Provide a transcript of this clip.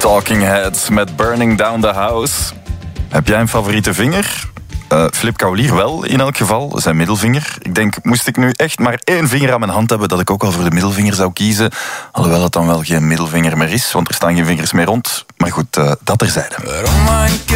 Talking Heads met Burning Down the House. Heb jij een favoriete vinger? Flip Kaulier wel, in elk geval. Zijn middelvinger. Ik denk, moest ik nu echt maar 1 vinger aan mijn hand hebben, dat ik ook wel voor de middelvinger zou kiezen. Alhoewel het dan wel geen middelvinger meer is, want er staan geen vingers meer rond. Maar goed, dat terzijde.